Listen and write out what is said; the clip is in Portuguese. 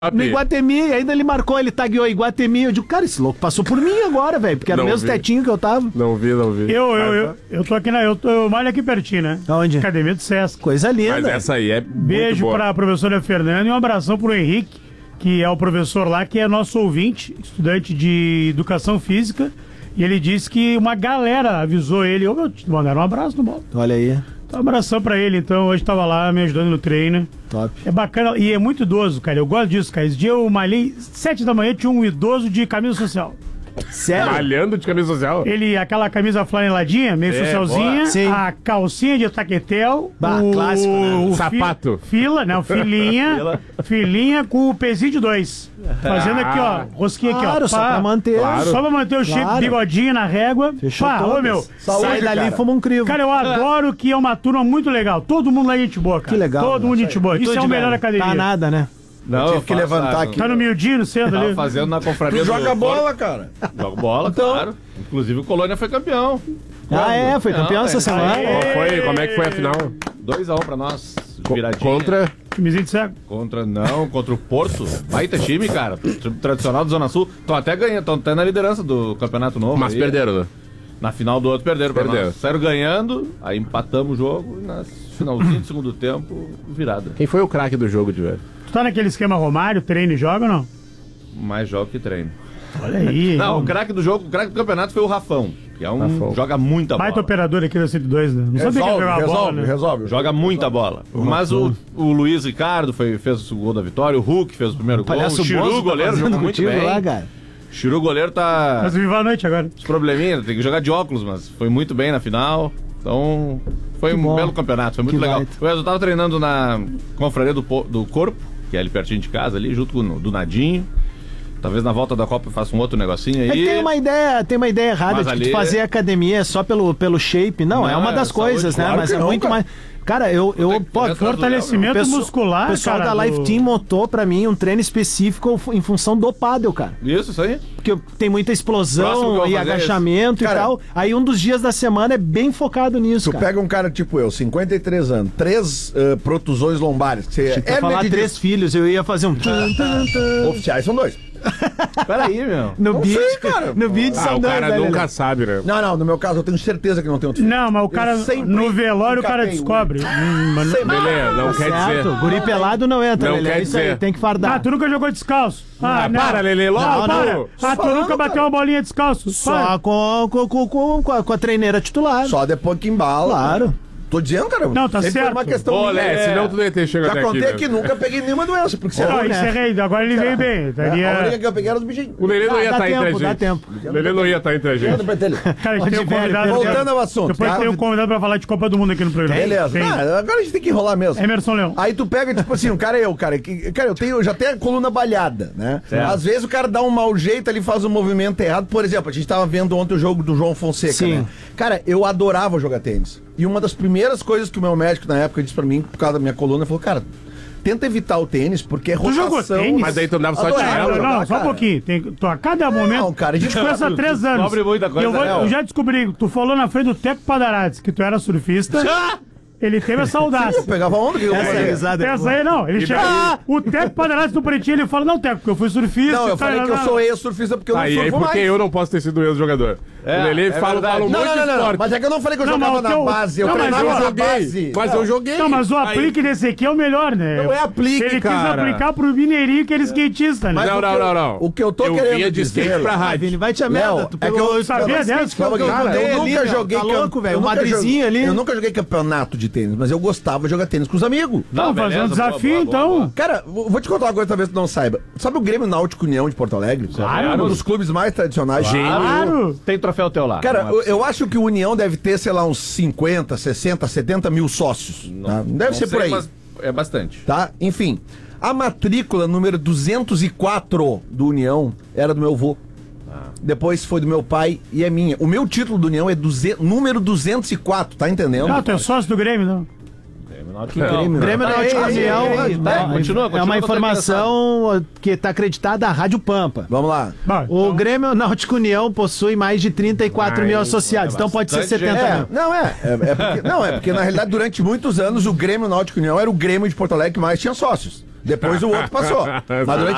No Iguatemi, ainda ele marcou, ele tagueou Iguatemi. Eu digo, cara, esse louco passou por mim agora, velho, porque era o mesmo tetinho que eu tava. Não vi. Eu tô aqui eu malho aqui pertinho, né? Aonde? Academia do Sesc. Coisa linda. Mas essa aí é Beijo pra professora Fernanda e um abração pro Henrique, que é o professor lá, que é nosso ouvinte, estudante de educação física. E ele disse que uma galera avisou ele. Ô, meu, te mandaram um abraço no bolo. Olha aí. Então, um abração pra ele, então. Hoje tava lá me ajudando no treino. Top. É bacana e é muito idoso, cara. Eu gosto disso, cara. Esse dia eu malhei 7 da manhã, tinha um idoso de camisa social. Sério? Malhando de camisa social. Ele, aquela camisa flaneladinha, meio socialzinha, Sim. a calcinha de taquetel, Clássico, né? Sapato. Filinha com o pezinho de 2. Fazendo aqui, ó, rosquinha aqui, ó. Claro, só pra manter. Só pra manter o shape, bigodinho na régua. Fechou Pá, todas. ô meu, Sai dali e fuma um crivo. cara, eu adoro que é uma turma muito legal. Todo mundo lá é gente boa, cara. Que legal, Todo né? mundo gente boa. Isso é o melhor academia. Tá nada, né? Não, Tive que levantar aqui. Tá no miudinho, no centro ali. Tava fazendo na confraria Tu do joga bola, cara. Joga bola, claro. Inclusive o Colônia foi campeão. Foi campeão essa semana. Como é que foi a final? 2-1 pra nós. Viradinha. Contra... Timezinho de cego. Contra o Porto. Baita time, cara. Time tradicional do Zona Sul. Estão até ganhando, estão até na liderança do campeonato novo. Mas aí. perderam, né? Na final do outro perderam. Saíram ganhando, aí empatamos o jogo e na finalzinho do segundo tempo, virada. Quem foi o craque do jogo de velho? Tu tá naquele esquema Romário, treino e joga ou não? Mais jogo que treino. Olha aí. Não, o craque do jogo, o craque do campeonato foi o Rafão, que é joga muita bola. Baita operador aqui da 102, né? Não sabia que ele jogava bola, né? Resolve. Joga muita bola. Mas o Luiz Ricardo fez o gol da vitória, o Hulk fez o primeiro gol, o Chiru, goleiro, jogou muito bem. Lá, cara. Chiru, goleiro, tá... Mas viva a noite agora. Os probleminhas, tem que jogar de óculos, mas foi muito bem na final. Então, foi um belo campeonato, foi muito legal. Eu tava treinando na confraria do Corpo, que é ali pertinho de casa, ali, junto com o do Nadinho. Talvez na volta da Copa eu faça um outro negocinho aí. Tem uma ideia errada de que fazer academia só pelo shape. Não, é uma das coisas, né? Mas é muito mais... Cara, fortalecimento muscular, o pessoal cara, da Life Team montou pra mim um treino específico em função do pádel, cara. Isso aí. Porque tem muita explosão e agachamento e tal. Aí um dos dias da semana é bem focado nisso, Tu pega um cara tipo eu, 53 anos, 3 protusões lombares. Você ia falar 3 filhos, eu ia fazer um... Oficiais são 2. Peraí, meu. No beat, cara. No beat são 2, o cara nunca sabe, né? Não, no meu caso eu tenho certeza que não tem outro filho. Não, mas o cara, no velório o cara descobre. Lelê, não quer dizer. Guri pelado não entra, Não Lelê. quer Isso aí, dizer. tem que fardar. tu nunca jogou descalço? Não. Para, Lelê, logo. Tu nunca bateu uma bolinha descalço? Só com a treineira titular. Só depois que embala. Claro. Tô dizendo, cara. Não, tá sempre certo. Foi uma questão Ô, Lé, senão tu não ia ter chegado Já até aqui. contei que Né? nunca peguei nenhuma doença, porque você Não, encerrei. Agora ele veio bem. A única que eu peguei era dos bichinhos. O Lelê não ia estar entre a gente. Dá tempo. O Lelê não ia estar entre a gente. Cara, a gente tem um convidado. Voltando ao assunto. Depois tá? tem um convidado pra falar de Copa do Mundo aqui no programa. Beleza. Tem. Agora a gente tem que enrolar mesmo. Emerson Leão. Aí tu pega, tipo assim, o cara eu já tenho a coluna balhada, né? Às vezes o cara dá um mau jeito ali, faz um movimento errado. Por exemplo, a gente tava vendo ontem o jogo do João Fonseca, Sim. né? Cara, eu adorava jogar tênis. E uma das primeiras coisas que o meu médico na época disse pra mim, por causa da minha coluna, falou, cara, tenta evitar o tênis, porque é rotação. jogou tênis? Mas aí tu andava só de Adorava chinelo. Não, só um pouquinho. A cada momento. cara, a gente conhece há 3 anos. Descobre muita coisa, Eu já descobri. Tu falou na frente do Teco Padarades que tu era surfista. Ele teve essa audácia. Eu pegava onda que eu Essa fazia. risada é Essa boa. aí não. Ele chega. O Teco Padarades do Pretinho, ele fala: não, Teco, porque eu fui surfista. Não, eu falei que eu sou ex-surfista porque eu não Aí surfo porque mais. eu não posso ter sido ex-jogador. O Lelê fala um monte de Não, esporte. mas é que eu não falei que eu Não, jogava mas o teu- na base, eu Não, mas treinava eu na joguei. base. Mas eu joguei. Não, mas o aplique desse aqui é o melhor, né? Não é aplique, Ele cara. quis aplicar pro Mineirinho, que ele é skatista, né? Não. O que eu tô querendo vinha de dizer, skate pra Ah, rádio. Vini, vai te a merda. Léo, Tu é que pegou eu sabia dessa? Cara, eu nunca joguei Tá louco, velho. eu Um nunca madrizinho joguei- ali. Eu nunca joguei campeonato de tênis, mas eu gostava de jogar tênis com os amigos. Vamos fazer um desafio, então. Cara, vou te contar uma coisa, talvez tu não saiba. Sabe o Grêmio Náutico União de Porto Alegre? Claro. Um dos clubes mais tradicionais. Claro. Tem troféu teu lá. Cara, Não é eu acho que o União deve ter, sei lá, uns 50, 60, 70 mil sócios. Tá? Deve ser sei, por aí. mas é bastante. Tá? Enfim, a matrícula número 204 do União era do meu avô. Depois foi do meu pai e é minha. O meu título do União é número 204, tá entendendo? Ah, tu é sócio do Grêmio, não? Grêmio Náutico União Continua, é uma informação que está acreditada à Rádio Pampa. Vamos lá. Vai, O então. Grêmio Náutico União possui mais de 34 mil associados, então pode ser bastante 70 mil. É porque na realidade durante muitos anos o Grêmio Náutico União era o Grêmio de Porto Alegre que mais tinha sócios. Depois o outro passou. Mas durante